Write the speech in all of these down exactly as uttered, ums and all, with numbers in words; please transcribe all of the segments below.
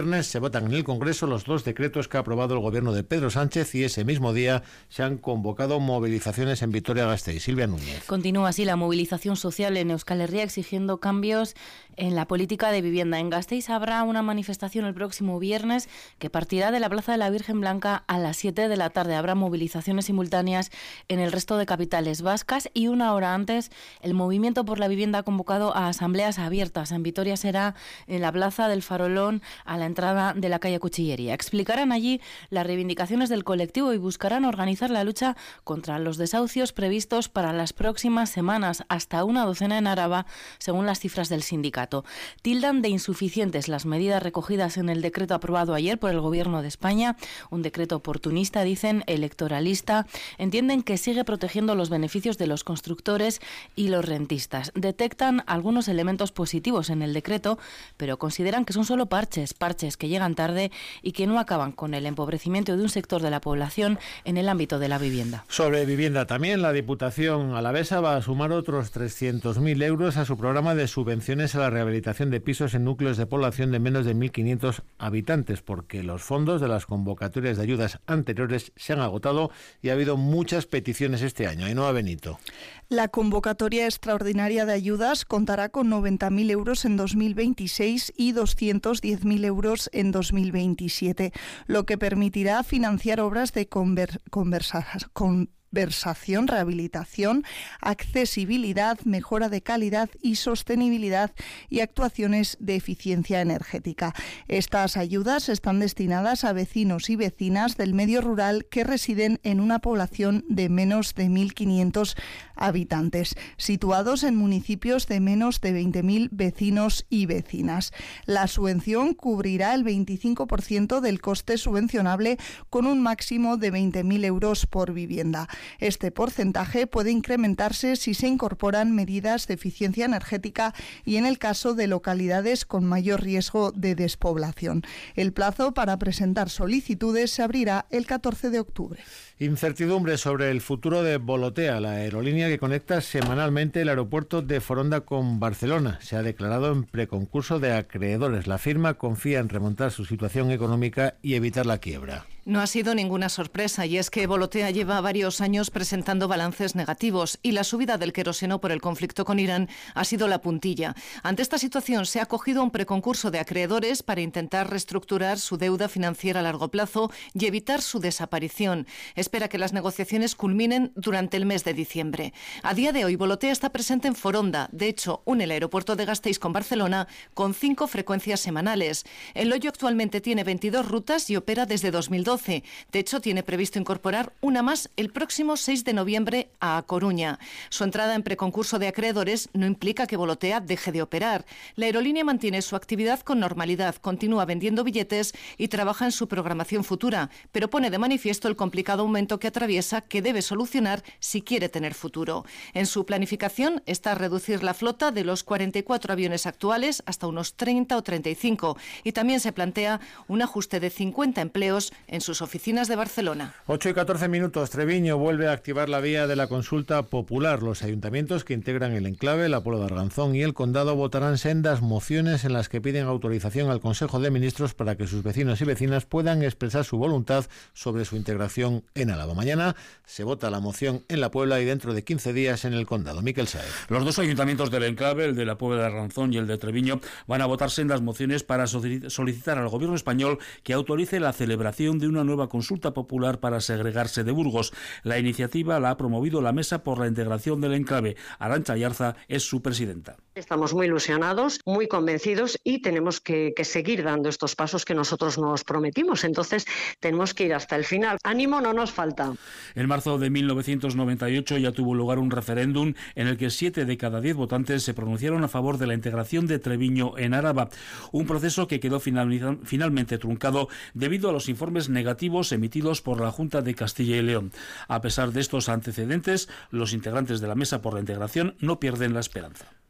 viernes se votan en el Congreso los dos decretos que ha aprobado el gobierno de Pedro Sánchez y ese mismo día se han convocado movilizaciones en Vitoria-Gasteiz. Silvia Núñez. Continúa así la movilización social en Euskal Herria exigiendo cambios en la política de vivienda. En Gasteiz habrá una manifestación el próximo viernes que partirá de la Plaza de la Virgen Blanca a las siete de la tarde. Habrá movilizaciones simultáneas en el resto de capitales vascas y una hora antes el Movimiento por la Vivienda ha convocado a asambleas abiertas. En Vitoria será en la Plaza del Farolón a la entrada de la calle Cuchillería. Explicarán allí las reivindicaciones del colectivo y buscarán organizar la lucha contra los desahucios previstos para las próximas semanas, hasta una docena en Araba, según las cifras del sindicato. Tildan de insuficientes las medidas recogidas en el decreto aprobado ayer por el Gobierno de España, un decreto oportunista, dicen, electoralista. Entienden que sigue protegiendo los beneficios de los constructores y los rentistas. Detectan algunos elementos positivos en el decreto, pero consideran que son solo parches, parches que llegan tarde y que no acaban con el empobrecimiento de un sector de la población en el ámbito de la vivienda. Sobre vivienda también, la Diputación alavesa va a sumar otros trescientos mil euros a su programa de subvenciones a la rehabilitación de pisos en núcleos de población de menos de mil quinientos habitantes, porque los fondos de las convocatorias de ayudas anteriores se han agotado y ha habido muchas peticiones este año. Ainhoa Benito. La convocatoria extraordinaria de ayudas contará con noventa mil euros en dos mil veintiséis y doscientos diez mil euros en dos mil veintisiete, lo que permitirá financiar obras de conver- conversa- con Conversación, rehabilitación, accesibilidad, mejora de calidad y sostenibilidad y actuaciones de eficiencia energética. Estas ayudas están destinadas a vecinos y vecinas del medio rural que residen en una población de menos de mil quinientos habitantes, situados en municipios de menos de veinte mil vecinos y vecinas. La subvención cubrirá el veinticinco por ciento del coste subvencionable con un máximo de veinte mil euros por vivienda. Este porcentaje puede incrementarse si se incorporan medidas de eficiencia energética y en el caso de localidades con mayor riesgo de despoblación. El plazo para presentar solicitudes se abrirá el catorce de octubre. Incertidumbre sobre el futuro de Volotea, la aerolínea que conecta semanalmente el aeropuerto de Foronda con Barcelona. Se ha declarado en preconcurso de acreedores. La firma confía en remontar su situación económica y evitar la quiebra. No ha sido ninguna sorpresa y es que Volotea lleva varios años presentando balances negativos y la subida del queroseno por el conflicto con Irán ha sido la puntilla. Ante esta situación se ha acogido a un preconcurso de acreedores para intentar reestructurar su deuda financiera a largo plazo y evitar su desaparición. Espera que las negociaciones culminen durante el mes de diciembre. A día de hoy Volotea está presente en Foronda. De hecho, une el aeropuerto de Gasteiz con Barcelona con cinco frecuencias semanales. El Loyo actualmente tiene veintidós rutas y opera desde dos mil doce. De hecho, tiene previsto incorporar una más el próximo seis de noviembre a A Coruña. Su entrada en preconcurso de acreedores no implica que Volotea deje de operar. La aerolínea mantiene su actividad con normalidad, continúa vendiendo billetes y trabaja en su programación futura, pero pone de manifiesto el complicado momento que atraviesa que debe solucionar si quiere tener futuro. En su planificación está reducir la flota de los cuarenta y cuatro aviones actuales hasta unos treinta o treinta y cinco y también se plantea un ajuste de cincuenta empleos en sus oficinas de Barcelona. ocho y catorce minutos. Treviño vuelve a activar la vía de la consulta popular. Los ayuntamientos que integran el enclave, la Puebla de Arganzón y el Condado votarán sendas mociones en las que piden autorización al Consejo de Ministros para que sus vecinos y vecinas puedan expresar su voluntad sobre su integración en Álava. Mañana se vota la moción en la Puebla y dentro de quince días en el Condado. Miquel Saez. Los dos ayuntamientos del enclave, el de la Puebla de Arganzón y el de Treviño, van a votar sendas mociones para solicitar al Gobierno español que autorice la celebración de una nueva consulta popular para segregarse de Burgos. La iniciativa la ha promovido la Mesa por la Integración del Enclave. Arantxa Ayarza es su presidenta. Estamos muy ilusionados, muy convencidos y tenemos que, que seguir dando estos pasos que nosotros nos prometimos. Entonces tenemos que ir hasta el final. Ánimo no nos falta. En marzo de mil novecientos noventa y ocho ya tuvo lugar un referéndum en el que siete de cada diez votantes se pronunciaron a favor de la integración de Treviño en Araba. Un proceso que quedó finalmente truncado debido a los informes negativos emitidos por la Junta de Castilla y León. A pesar de estos antecedentes, los integrantes de la Mesa por la Integración no pierden la esperanza.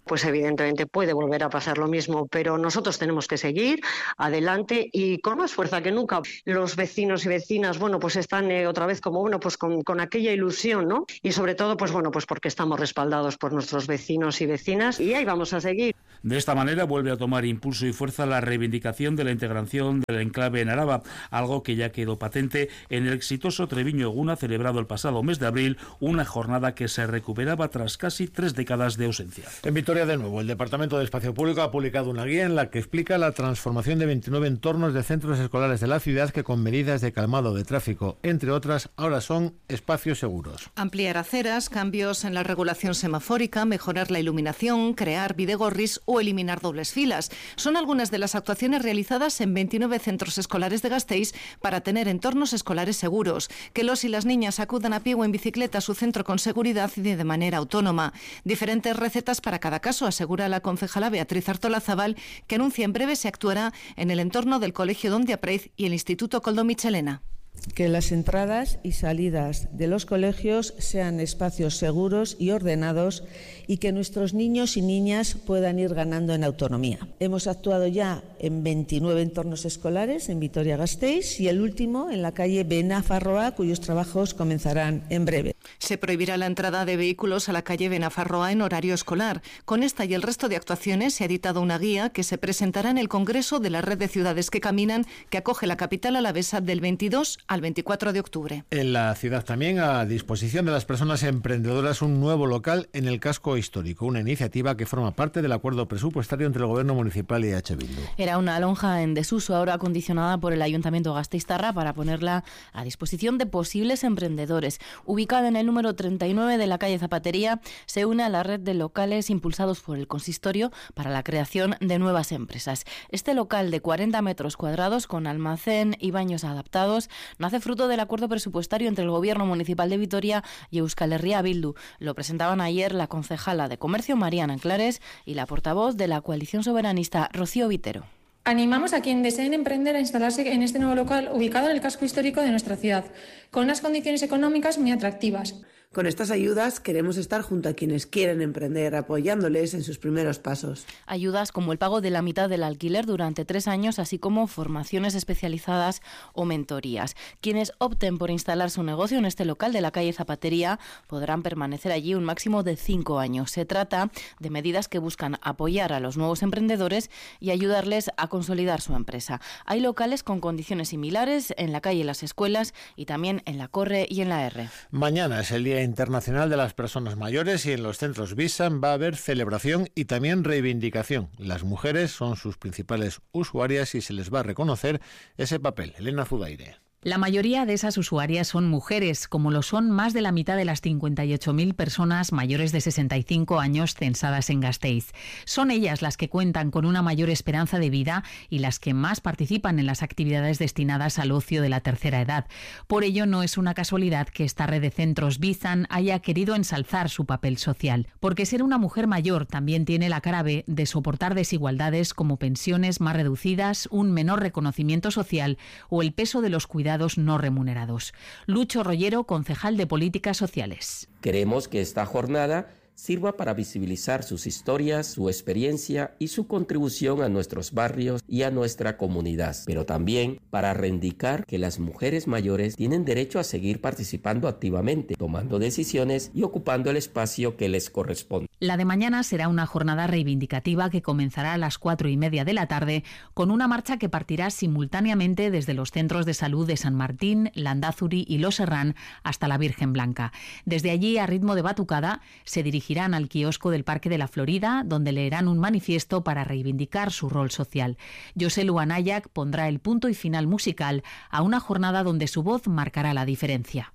pues evidentemente puede volver a pasar lo mismo, pero nosotros tenemos que seguir adelante y con más fuerza que nunca. Los vecinos y vecinas, bueno, pues están eh, otra vez como bueno, pues con, con aquella ilusión, ¿no? Y sobre todo, pues bueno, pues porque estamos respaldados por nuestros vecinos y vecinas y ahí vamos a seguir. De esta manera vuelve a tomar impulso y fuerza la reivindicación de la integración del enclave en Araba, algo que ya quedó patente en el exitoso Treviño Eguna celebrado el pasado mes de abril, una jornada que se recuperaba tras casi tres décadas de ausencia. En Vitoria, de nuevo, el Departamento de Espacio Público ha publicado una guía en la que explica la transformación de veintinueve entornos de centros escolares de la ciudad que con medidas de calmado de tráfico, entre otras, ahora son espacios seguros. Ampliar aceras, cambios en la regulación semafórica, mejorar la iluminación, crear bidegorris o eliminar dobles filas. Son algunas de las actuaciones realizadas en veintinueve centros escolares de Gasteiz para tener entornos escolares seguros, que los y las niñas acudan a pie o en bicicleta a su centro con seguridad y de manera autónoma. Diferentes recetas para cada caso, asegura la concejala Beatriz Artolazabal, que anuncia en breve se actuará en el entorno del Colegio Don de Aprez y el Instituto Koldo Michelena. Que las entradas y salidas de los colegios sean espacios seguros y ordenados y que nuestros niños y niñas puedan ir ganando en autonomía. Hemos actuado ya en veintinueve entornos escolares en Vitoria-Gasteiz y el último en la calle Benafarroa, cuyos trabajos comenzarán en breve. Se prohibirá la entrada de vehículos a la calle Benafarroa en horario escolar. Con esta y el resto de actuaciones se ha editado una guía que se presentará en el Congreso de la Red de Ciudades que Caminan, que acoge la capital alavesa del veintidós al veinticuatro de octubre. En la ciudad también, a disposición de las personas emprendedoras, un nuevo local en el casco histórico, una iniciativa que forma parte del acuerdo presupuestario entre el Gobierno Municipal y H. Bildu. Era una lonja en desuso, ahora acondicionada por el Ayuntamiento gasteiztarra para ponerla a disposición de posibles emprendedores. Ubicada en el número treinta y nueve de la calle Zapatería, se une a la red de locales impulsados por el consistorio para la creación de nuevas empresas. Este local de cuarenta metros cuadrados con almacén y baños adaptados nace fruto del acuerdo presupuestario entre el Gobierno Municipal de Vitoria y Euskal Herria Bildu. Lo presentaban ayer la concejala de Comercio, Mariana Anclares, y la portavoz de la coalición soberanista, Rocío Vitero. Animamos a quien deseen emprender a instalarse en este nuevo local ubicado en el casco histórico de nuestra ciudad, con unas condiciones económicas muy atractivas. Con estas ayudas queremos estar junto a quienes quieren emprender, apoyándoles en sus primeros pasos. Ayudas como el pago de la mitad del alquiler durante tres años, así como formaciones especializadas o mentorías. Quienes opten por instalar su negocio en este local de la calle Zapatería podrán permanecer allí un máximo de cinco años. Se trata de medidas que buscan apoyar a los nuevos emprendedores y ayudarles a consolidar su empresa. Hay locales con condiciones similares en la calle Las Escuelas y también en la Corre y en la R. Mañana es el Día Internacional de las Personas Mayores y en los centros Visan va a haber celebración y también reivindicación. Las mujeres son sus principales usuarias y se les va a reconocer ese papel. Elena Zudaire. La mayoría de esas usuarias son mujeres, como lo son más de la mitad de las cincuenta y ocho mil personas mayores de sesenta y cinco años censadas en Gasteiz. Son ellas las que cuentan con una mayor esperanza de vida y las que más participan en las actividades destinadas al ocio de la tercera edad. Por ello, no es una casualidad que esta red de centros Bizan haya querido ensalzar su papel social, porque ser una mujer mayor también tiene la cara B de soportar desigualdades como pensiones más reducidas, un menor reconocimiento social o el peso de los cuidados no remunerados. Lucho Rollero, concejal de Políticas Sociales. Queremos que esta jornada sirva para visibilizar sus historias, su experiencia y su contribución a nuestros barrios y a nuestra comunidad, pero también para reivindicar que las mujeres mayores tienen derecho a seguir participando activamente, tomando decisiones y ocupando el espacio que les corresponde. La de mañana será una jornada reivindicativa que comenzará a las cuatro y media de la tarde con una marcha que partirá simultáneamente desde los centros de salud de San Martín, Landázuri y Los Herrán hasta la Virgen Blanca. Desde allí, a ritmo de batucada, se dirigirá Irán al kiosco del Parque de la Florida, donde leerán un manifiesto para reivindicar su rol social. José Luanayac pondrá el punto y final musical a una jornada donde su voz marcará la diferencia.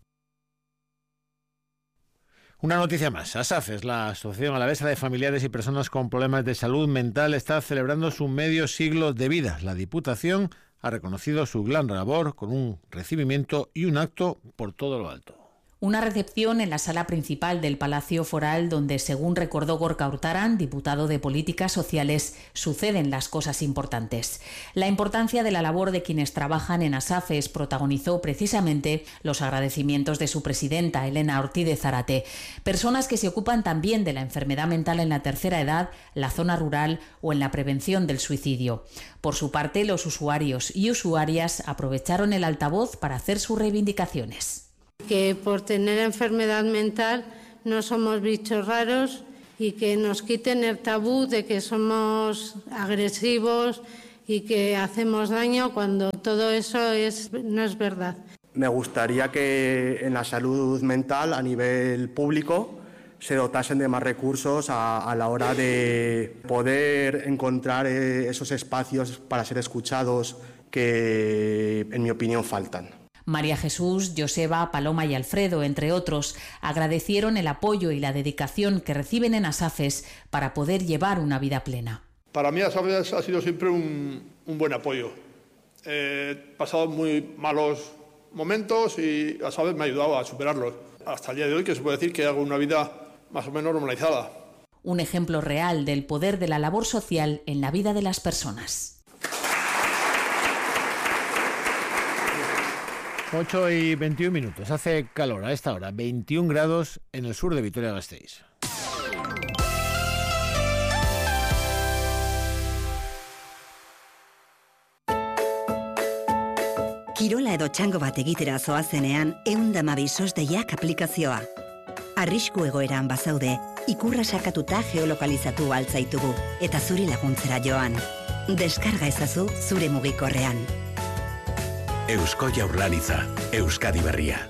Una noticia más. ASAFES, la Asociación Alavesa de Familiares y Personas con Problemas de Salud Mental, está celebrando su medio siglo de vida. La Diputación ha reconocido su gran labor con un recibimiento y un acto por todo lo alto. Una recepción en la sala principal del Palacio Foral donde, según recordó Gorka Urtaran, diputado de Políticas Sociales, suceden las cosas importantes. La importancia de la labor de quienes trabajan en ASAFES protagonizó precisamente los agradecimientos de su presidenta, Elena Ortiz de Zárate. Personas que se ocupan también de la enfermedad mental en la tercera edad, la zona rural o en la prevención del suicidio. Por su parte, los usuarios y usuarias aprovecharon el altavoz para hacer sus reivindicaciones. Que por tener enfermedad mental no somos bichos raros y que nos quiten el tabú de que somos agresivos y que hacemos daño cuando todo eso es, no es verdad. Me gustaría que en la salud mental a nivel público se dotasen de más recursos a, a la hora de poder encontrar esos espacios para ser escuchados que, en mi opinión, faltan. María Jesús, Joseba, Paloma y Alfredo, entre otros, agradecieron el apoyo y la dedicación que reciben en ASAFES para poder llevar una vida plena. Para mí ASAFES ha sido siempre un, un buen apoyo. He pasado muy malos momentos y ASAFES me ha ayudado a superarlos. Hasta el día de hoy, que se puede decir que hago una vida más o menos normalizada. Un ejemplo real del poder de la labor social en la vida de las personas. ocho y veintiún minutos. Hace calor a esta hora, veintiún grados en el sur de Vitoria-Gasteiz. Kirola edo txango bat egitera zoazenean, ehun eta hamabi sos deiak aplikazioa. Arrisku egoeran bazaude, ikurra sakatuta geolokalizatu altzaitugu eta zuri laguntzera joan. Deskarga ezazu zure mugikorrean. Eusko Jaurlaritza, Euskadi Berria.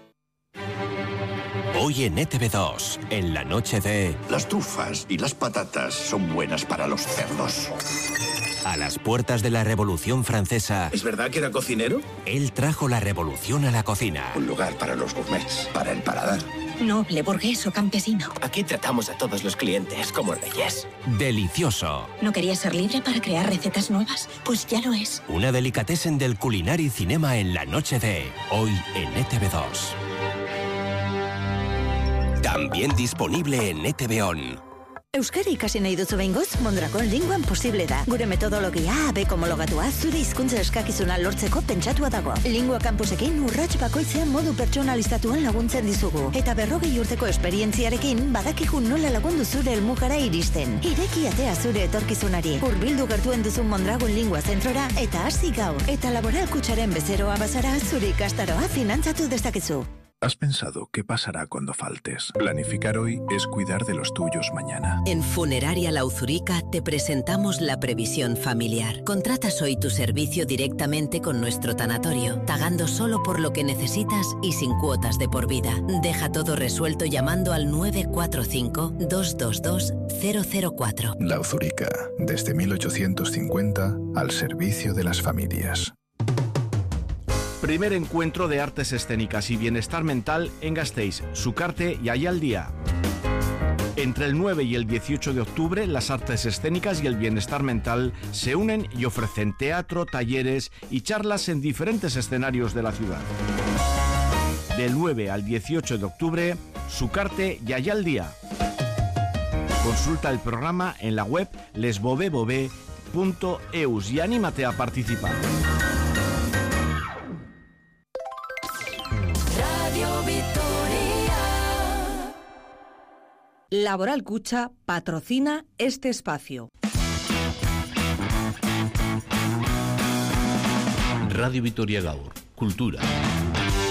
Hoy en E T V dos, en la noche de... Las trufas y las patatas son buenas para los cerdos. A las puertas de la Revolución Francesa... ¿Es verdad que era cocinero? Él trajo la revolución a la cocina. Un lugar para los gourmets, para el paladar. Noble, burgués o campesino. Aquí tratamos a todos los clientes como reyes. Delicioso. ¿No quería ser libre para crear recetas nuevas? Pues ya lo es. Una delicatessen del Culinari Cinema en la noche de... Hoy en E T V dos. También disponible en E T V On. Euskara ikasi nahi duzu behingoz, Mondrakon Linguan posible da. Gure metodologia A B homologatua zure hizkuntza eskakizuna lortzeko pentsatua dago. Lingua campusekin urrats bakoitzean modu pertsonalizatuan laguntzen dizugu. Eta berrogei urteko esperientziarekin badakigu nola lagundu zure helmugara iristen. Ireki atea zure etorkizunari. Hurbildu gertuen duzun Mondragon Lingua zentrora eta hasi gaur. Eta Laboral Kutxaren bezeroa bazara zure ikastaroa finantzatu dezakezu. ¿Has pensado qué pasará cuando faltes? Planificar hoy es cuidar de los tuyos mañana. En Funeraria La Uzurica te presentamos la previsión familiar. Contratas hoy tu servicio directamente con nuestro tanatorio, pagando solo por lo que necesitas y sin cuotas de por vida. Deja todo resuelto llamando al nueve cuatro cinco, dos dos dos, cero cero cuatro. La Uzurica, desde mil ochocientos cincuenta, al servicio de las familias. Primer encuentro de artes escénicas y bienestar mental en Gasteiz, Sukarte y Ayaldía. Entre el nueve y el dieciocho de octubre, las artes escénicas y el bienestar mental se unen y ofrecen teatro, talleres y charlas en diferentes escenarios de la ciudad. Del nueve al dieciocho de octubre, Sukarte y Ayaldía. Consulta el programa en la web les bove bove punto eus y anímate a participar. Laboral Kutxa patrocina este espacio. Radio Vitoria Gaur, Cultura.